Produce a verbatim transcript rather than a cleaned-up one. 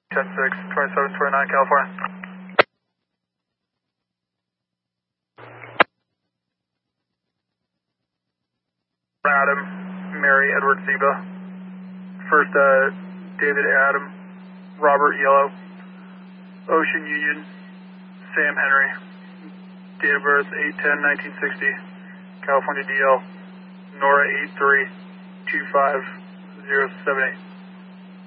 ten six, twenty-seven twenty-nine, California. Adam, Mary, Edward Zeba. First, uh, David Adam, Robert Yellow, Ocean Union, Sam Henry. Date of birth eight ten nineteen sixty, California D L, Nora eight three two five zero seven eight.